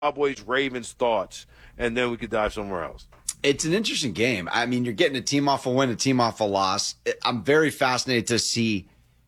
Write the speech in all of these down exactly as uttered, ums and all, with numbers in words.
Cowboys Ravens thoughts, and then we could dive somewhere else. It's an interesting game. I mean, you're getting a team off a win, a team off a loss. I'm very fascinated to see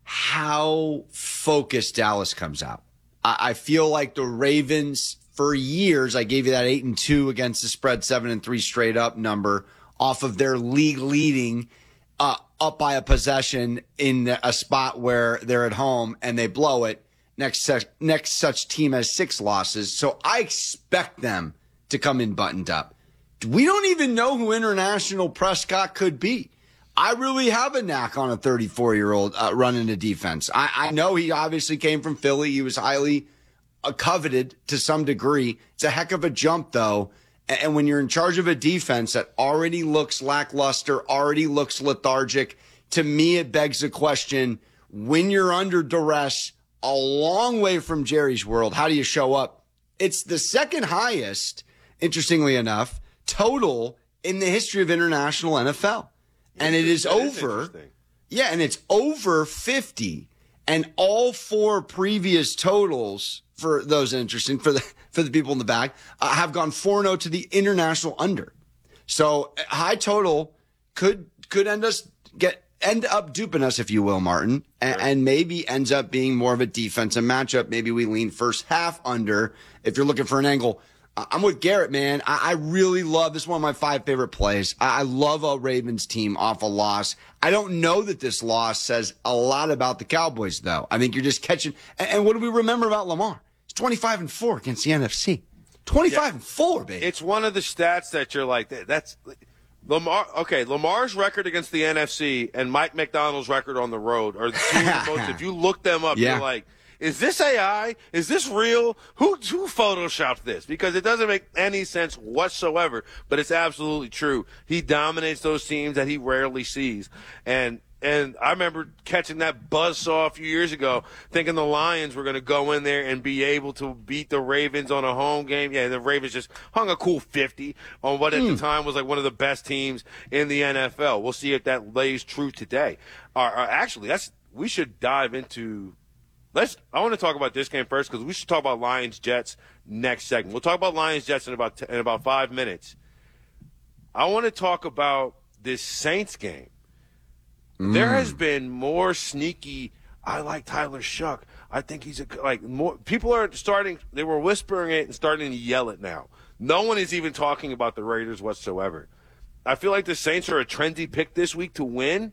how focused Dallas comes out. I feel like the Ravens, for years, I gave you that eight and two against the spread, seven and three straight up number off of their league leading uh, up by a possession in a spot where they're at home and they blow it. Next, such, next such team has six losses. So I expect them to come in buttoned up. We don't even know who International Prescott could be. I really have a knack on a thirty-four-year-old uh, running a defense. I, I know he obviously came from Philly. He was highly uh, coveted to some degree. It's a heck of a jump, though. And, and when you're in charge of a defense that already looks lackluster, already looks lethargic, to me it begs the question, when you're under duress, a long way from Jerry's world, how do you show up? It's the second highest, interestingly enough, total in the history of international N F L. And it is over. Yeah, and it's over fifty. And all four previous totals, for those interesting, for the for the people in the back, uh, have gone four and oh to the international under. So high total could could end us get end up duping us, if you will, Martin, and, Right. and maybe ends up being more of a defensive matchup. Maybe we lean first half under if you're looking for an angle. I'm with Garrett, man. I, I really love this. Is one of my five favorite plays. I, I love a Ravens team off a loss. I don't know that this loss says a lot about the Cowboys, though. I think you're just catching. And, and what do we remember about Lamar? It's twenty-five and four against the N F C. twenty-five Yeah. and four, baby. It's one of the stats that you're like, that's Lamar. Okay, Lamar's record against the N F C and Mike McDonald's record on the road are the two most. If you look them up, Yeah. you're like, is this A I? Is this real? Who who photoshopped this? Because it doesn't make any sense whatsoever, but it's absolutely true. He dominates those teams that he rarely sees. And and I remember catching that buzzsaw a few years ago, thinking the Lions were going to go in there and be able to beat the Ravens on a home game. Yeah, the Ravens just hung a cool fifty on what at Mm. the time was like one of the best teams in the N F L. We'll see if that lays true today. Or, or actually, that's we should dive into – Let's. I want to talk about this game first because we should talk about Lions Jets next segment. We'll talk about Lions Jets in about in about five minutes. I want to talk about this Saints game. Mm. There has been more sneaky. I like Tyler Shuck. I think he's a like more. People are starting. They were whispering it and starting to yell it now. No one is even talking about the Raiders whatsoever. I feel like the Saints are a trendy pick this week to win.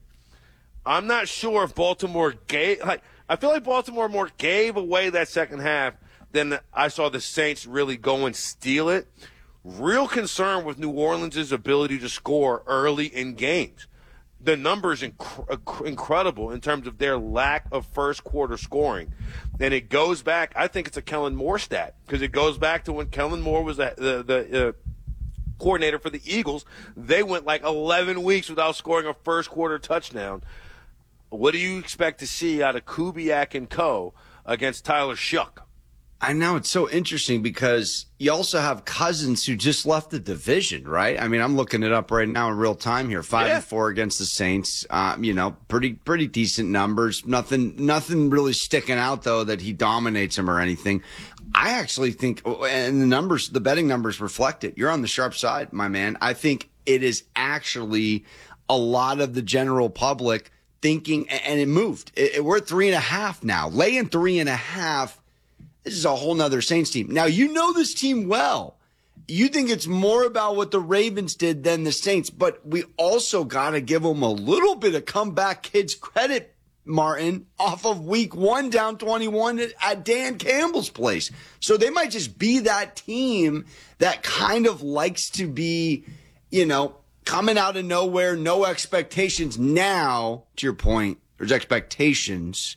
I'm not sure if Baltimore gave like. I feel like Baltimore more gave away that second half than I saw the Saints really go and steal it. Real concern with New Orleans' ability to score early in games. The numbers inc- incredible in terms of their lack of first quarter scoring. And it goes back, I think it's a Kellen Moore stat, because it goes back to when Kellen Moore was the, the, the uh, coordinator for the Eagles. They went like eleven weeks without scoring a first quarter touchdown. What do you expect to see out of Kubiak and co. against Tyler Shuck? I know it's so interesting because you also have Cousins who just left the division, right? I mean, I'm looking it up right now in real time here. Five Yeah. and four against the Saints. Um, you know, pretty pretty decent numbers. Nothing nothing really sticking out though that he dominates him or anything. I actually think, and the numbers, the betting numbers reflect it. You're on the sharp side, my man. I think it is actually a lot of the general public thinking, and it moved. It, it, we're at three and a half now. Laying three and a half. This is a whole nother Saints team. Now, you know this team well. You think it's more about what the Ravens did than the Saints, but we also got to give them a little bit of comeback kids credit, Martin, off of week one down twenty-one at, at Dan Campbell's place. So they might just be that team that kind of likes to be, you know, coming out of nowhere, no expectations. Now, to your point, there's expectations,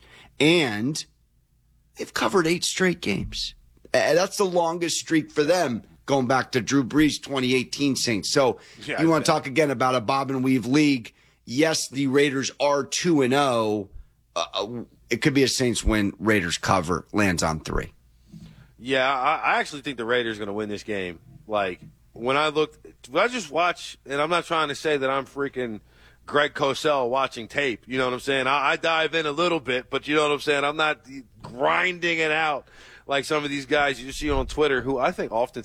and they've covered eight straight games. And that's the longest streak for them, going back to Drew Brees' twenty eighteen Saints. So Yeah, you want to talk again about a bob and weave league. Yes, the Raiders are two and oh. Uh, it could be a Saints win, Raiders cover, lands on three. Yeah, I, I actually think the Raiders are going to win this game. Like, when I looked, I just watch, and I'm not trying to say that I'm freaking Greg Cosell watching tape. You know what I'm saying? I, I dive in a little bit, but you know what I'm saying? I'm not grinding it out like some of these guys you see on Twitter who I think often